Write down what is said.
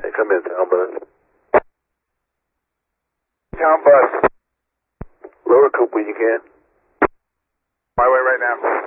Hey, come in, town bus. Town bus. Lower Coop when you can. My way right now.